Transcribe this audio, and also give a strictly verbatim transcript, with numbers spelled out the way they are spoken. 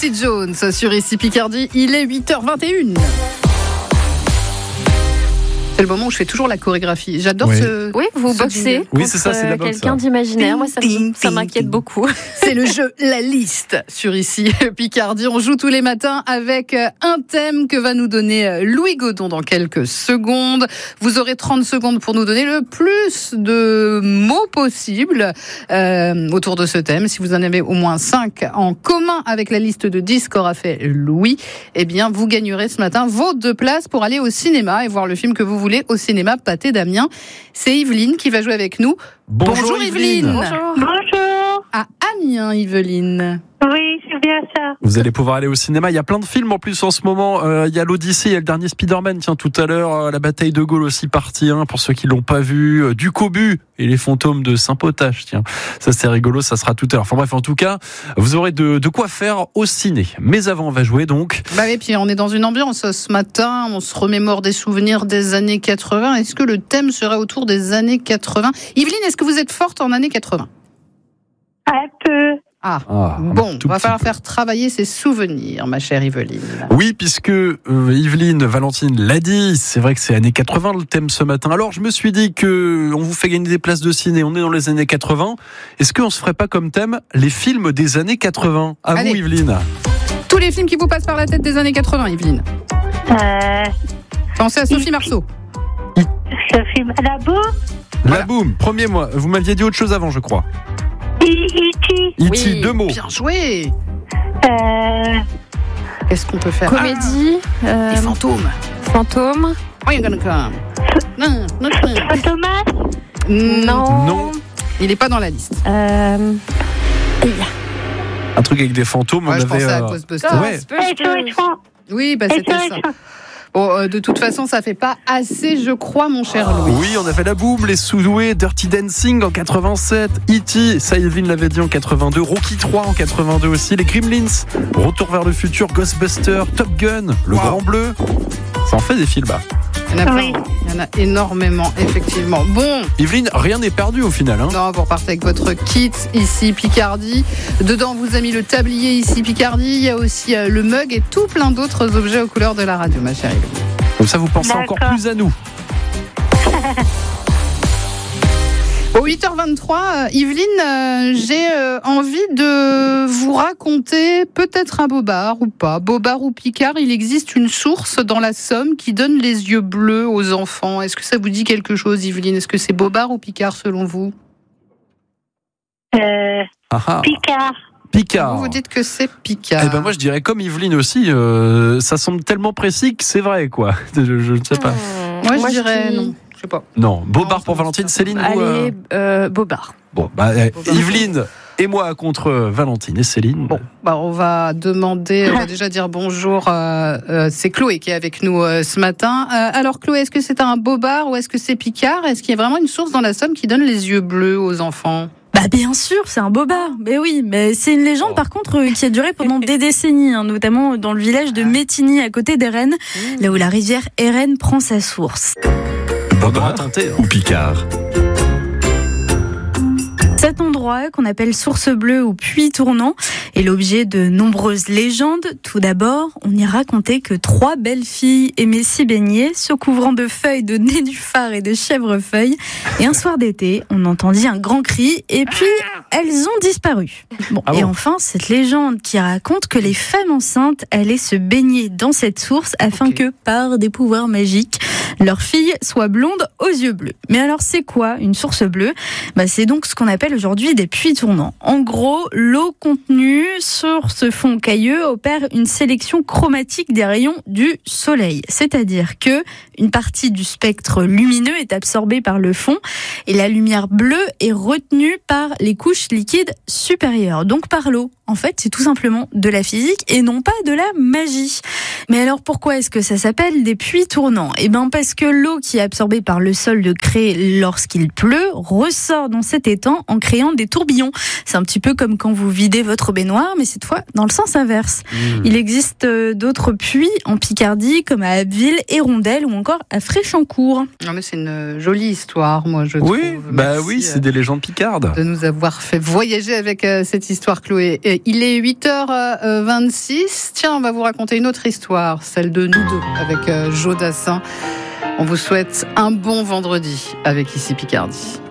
Quincy Jones sur Ici Picardie, il est huit heures vingt et une. C'est le moment où je fais toujours la chorégraphie. J'adore oui. ce. Oui, vous ce boxez. jingle. Oui, c'est ça, c'est la boxe. Quelqu'un ça. d'imaginaire. Moi, ça, Ding, ça ding, m'inquiète ding. beaucoup. C'est le jeu La Liste sur Ici Picardie. On joue tous les matins avec un thème que va nous donner Louis Godon dans quelques secondes. Vous aurez trente secondes pour nous donner le plus de mots possible euh, autour de ce thème. Si vous en avez au moins cinq en commun avec la liste de dix qu'aura fait Louis, eh bien, vous gagnerez ce matin vos deux places pour aller au cinéma et voir le film que vous voulez au cinéma Pâté d'Amiens. C'est Yveline qui va jouer avec nous. Bonjour, Bonjour Yveline. Bonjour. Bonjour. À Amiens, Yveline. Oui, c'est bien ça. Vous allez pouvoir aller au cinéma. Il y a plein de films en plus en ce moment. Euh, il y a l'Odyssée, il y a le dernier Spider-Man. Tiens, tout à l'heure, euh, la bataille de Gaulle aussi partie un pour ceux qui l'ont pas vu. Euh, du Cobu et les fantômes de Saint-Potache. Tiens, ça c'est rigolo. Ça sera tout à l'heure. Enfin bref, en tout cas, vous aurez de, de quoi faire au ciné. Mais avant, on va jouer donc. Bah et puis on est dans une ambiance ce matin. On se remémore des souvenirs des années quatre-vingts. Est-ce que le thème serait autour des années quatre-vingts? Yveline, est-ce que vous êtes forte en années quatre-vingts? Un peu. Ah, Ah, bon, tout va petit falloir peu. faire travailler ses souvenirs, ma chère Yveline. Oui, puisque euh, Yveline, Valentine l'a dit, c'est vrai que c'est années quatre-vingts le thème ce matin. Alors je me suis dit que on vous fait gagner des places de ciné, on est dans les années quatre-vingts. Est-ce qu'on se ferait pas comme thème les films des années quatre-vingts? À Allez. vous, Yveline. Tous les films qui vous passent par la tête des années quatre-vingts, Yveline. Euh, Pensez à Sophie Marceau. ce film. La boue. La boum, premier mois. Vous m'aviez dit autre chose avant, je crois. E T. E T, Oui, deux mots. Bien joué. Euh, Qu'est-ce qu'on peut faire? Comédie. Ah, euh, les fantômes. fantôme. Oh, you're gonna come. Non, non, non. Thomas. Non. Non. Il n'est pas dans la liste. Euh, Un truc avec des fantômes, Ouais, on je avait. pensais à euh, Ghostbusters. Ouais. Et tout, et tout. Oui, bah, Et c'était tout, ça. et tout. Bon, euh, de toute façon, ça fait pas assez, je crois, mon cher Louis. Oui, on avait la boum, les sous-doués, Dirty Dancing en quatre-vingt-sept, E T, ça Yveline l'avait dit en quatre-vingt-deux, Rocky trois en quatre-vingt-deux aussi, les Gremlins, Retour vers le futur, Ghostbusters, Top Gun, Le Wow. Grand Bleu. Ça en fait des films. Il y en a plein. Oui. Il y en a énormément, effectivement. Bon, Yveline, rien n'est perdu au final. Hein. non, vous repartez avec votre kit ici Picardie. Dedans, vous avez mis le tablier ici Picardie. Il y a aussi euh, le mug et tout plein d'autres objets aux couleurs de la radio, ma chérie. Comme ça, vous pensez D'accord. encore plus à nous. Au huit heures vingt-trois, euh, Yveline, euh, j'ai euh, envie de vous raconter peut-être un bobard ou pas. Bobard ou Picard, il existe une source dans la Somme qui donne les yeux bleus aux enfants. Est-ce que ça vous dit quelque chose, Yveline? Est-ce que c'est Bobard ou Picard selon vous? Euh, Ah, ah. Picard. Picard. Vous, vous dites que c'est Picard. Eh ben moi je dirais comme Yveline aussi, euh, ça semble tellement précis que c'est vrai quoi. Je, je ne sais pas. hmm, Moi, je dirais dis- non. Je sais pas. Non, Bobard Non, pour ça- Valentine, Céline. vous, euh, Allez, euh, Bobard. Bon, bah, euh, Bobard. Yveline et moi contre Valentine et Céline. Bon, bah on va demander, on va déjà dire bonjour. Euh, euh, c'est Chloé qui est avec nous euh, ce matin. Euh, alors Chloé, est-ce que c'est un Bobard ou est-ce que c'est Picard? Est-ce qu'il y a vraiment une source dans la Somme qui donne les yeux bleus aux enfants? Bah bien sûr, c'est un bobard. Mais oui, mais c'est une légende par contre euh, qui a duré pendant des décennies, hein, notamment dans le village de Métigny à côté d'Erennes, là où la rivière Erennes prend sa source. Bobard tenté. ou Picard. Cet endroit, qu'on appelle Source Bleue ou Puits Tournant, est l'objet de nombreuses légendes. Tout d'abord, on y racontait que trois belles filles aimaient s'y baigner, se couvrant de feuilles de nénuphar et de chèvrefeuilles. Et un soir d'été, on entendit un grand cri et puis elles ont disparu. Bon, Ah et bon enfin, cette légende qui raconte que les femmes enceintes allaient se baigner dans cette source afin Ok. que, par des pouvoirs magiques, leur fille soit blonde aux yeux bleus. Mais alors, c'est quoi une source bleue? Bah, c'est donc ce qu'on appelle aujourd'hui des puits tournants. En gros, l'eau contenue sur ce fond cailleux opère une sélection chromatique des rayons du soleil. C'est-à-dire que une partie du spectre lumineux est absorbée par le fond et la lumière bleue est retenue par les couches liquides supérieures, donc par l'eau. En fait, c'est tout simplement de la physique et non pas de la magie. Mais alors pourquoi est-ce que ça s'appelle des puits tournants? Eh bien parce que l'eau qui est absorbée par le sol de craie lorsqu'il pleut ressort dans cet étang en créant des tourbillons. C'est un petit peu comme quand vous videz votre baignoire, mais cette fois dans le sens inverse. Mmh. Il existe euh, d'autres puits en Picardie, comme à Abbeville, Hérondelle ou encore à Fréchancourt. Non mais c'est une jolie histoire, moi je Oui, trouve. bah Merci, oui, c'est euh, des légendes picardes. de nous avoir fait voyager avec euh, cette histoire, Chloé. Et Il est huit heures vingt-six. Tiens, on va vous raconter une autre histoire, celle de nous deux, avec Joe Dassin. On vous souhaite un bon vendredi avec Ici Picardie.